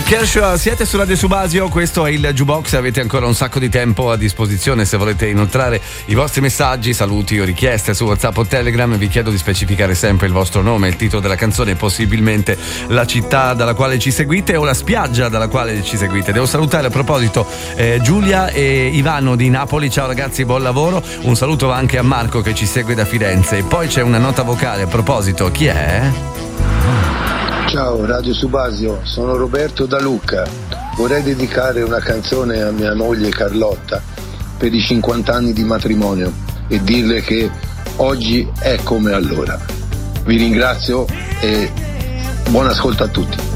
Kershaw, siete su Radio Subasio, questo è il Jukebox, avete ancora un sacco di tempo a disposizione se volete inoltrare i vostri messaggi, saluti o richieste su WhatsApp o Telegram. Vi chiedo di specificare sempre il vostro nome, il titolo della canzone e possibilmente la città dalla quale ci seguite o la spiaggia dalla quale ci seguite. Devo salutare a proposito Giulia e Ivano di Napoli, ciao ragazzi, buon lavoro. Un saluto anche a Marco che ci segue da Firenze. E poi c'è una nota vocale a proposito, chi è? Ciao Radio Subasio, sono Roberto da Lucca. Vorrei dedicare una canzone a mia moglie Carlotta per i 50 anni di matrimonio e dirle che oggi è come allora. Vi ringrazio e buon ascolto a tutti.